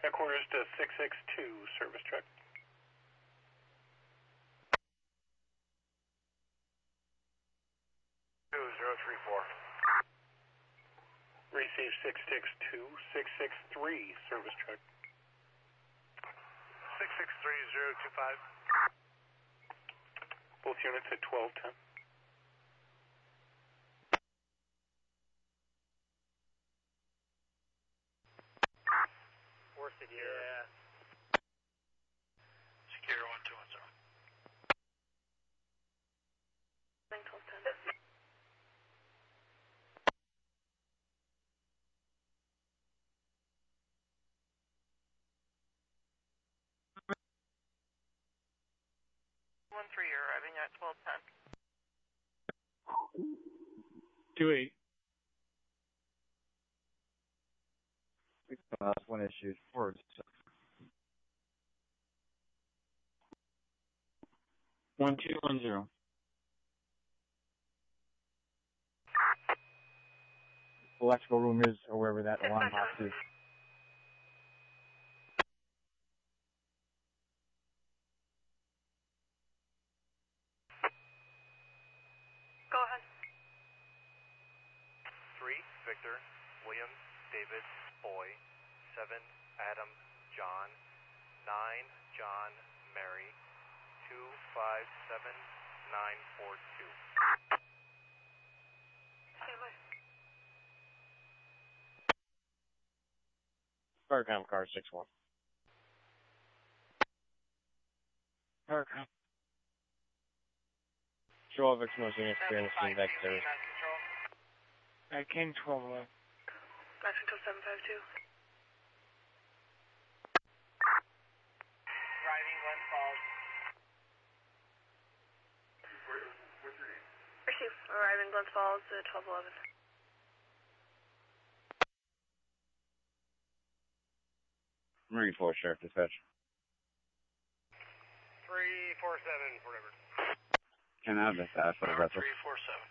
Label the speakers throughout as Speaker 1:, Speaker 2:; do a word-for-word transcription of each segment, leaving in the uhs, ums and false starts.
Speaker 1: Headquarters to six six two, service truck.
Speaker 2: two zero three four.
Speaker 1: Receive six six two, six six three, service truck.
Speaker 2: six six three zero two five.
Speaker 1: Both units at twelve ten.
Speaker 2: We're secure. Yeah. Secure one two one zero.
Speaker 3: twelve ten. One three, you're arriving at twelve ten.
Speaker 4: Two eight.
Speaker 5: Last one issued forward.
Speaker 4: One two one zero.
Speaker 5: Electrical room is, or wherever that alarm box is.
Speaker 3: Go ahead.
Speaker 2: Three, Victor, William, David, Boy. Seven, Adam, John. Nine, John, Mary. Two five seven nine four two.
Speaker 3: Stand by.
Speaker 4: Starcom car six one. Starcom. Show of experiencing experience in Vector. I came twelve one.
Speaker 3: Mexico seven five two.
Speaker 2: Driving Glen Falls.
Speaker 3: What's your name? Receive. Arriving Glen Falls at twelve eleven.
Speaker 5: Marine four, Sheriff Dispatch.
Speaker 2: Three four seven, whatever.
Speaker 5: Can I have this uh, for the vessel?
Speaker 2: Three four seven.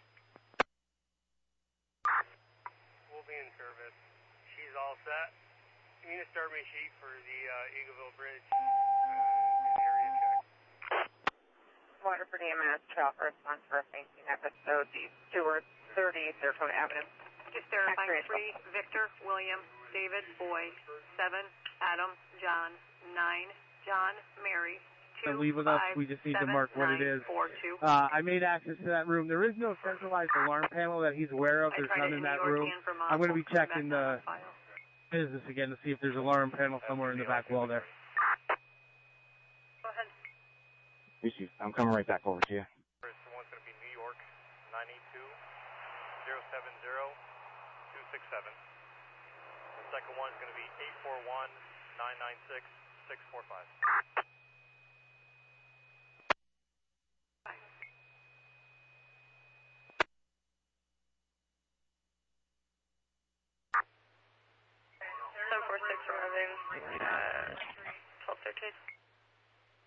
Speaker 2: We'll be in service. She's all set. You need to start me sheet for the uh, Eagleville Bridge uh, and area check.
Speaker 6: Waterford E M S, chopper response for a fainting episode, the Stewart, thirty, Saratoga Avenue.
Speaker 3: Just verifying three, Victor, William, David, Boy. Seven, Adam, John. Nine, John, Mary. Two,
Speaker 4: Leave with us.
Speaker 3: five,
Speaker 4: We just need
Speaker 3: seven,
Speaker 4: to mark what
Speaker 3: nine,
Speaker 4: it is.
Speaker 3: Four, two.
Speaker 4: Uh, I made access to that room. There is no centralized alarm panel that he's aware of. There's none in that room. I'm going to be checking the business again to see if there's an alarm panel somewhere in the back wall there.
Speaker 3: Go ahead.
Speaker 5: Receive. I'm coming right back over to you.
Speaker 2: First one's going to be New York, nine eight two zero seven zero two six seven. The second one's going to be eight four one nine nine six six four five.
Speaker 3: seven four six arriving, uh, twelve thirteen.